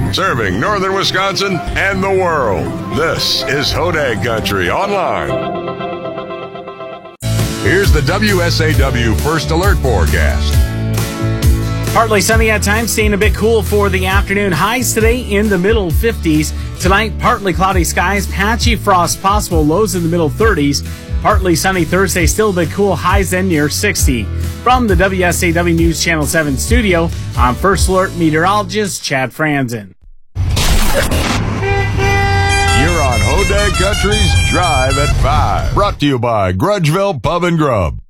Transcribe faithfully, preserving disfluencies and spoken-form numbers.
serving northern Wisconsin and the world. This is Hodag Country Online. Here's the W S A W First Alert forecast. Partly sunny at times, staying a bit cool for the afternoon. Highs today in the middle fifties. Tonight, partly cloudy skies, patchy frost possible, lows in the middle thirties. Partly sunny Thursday, still a bit cool, highs then near sixty. From the W S A W News Channel seven studio, I'm First Alert meteorologist Chad Franzen. You're on Hodag Country's Drive at five. Brought to you by Grudgeville Pub and Grub.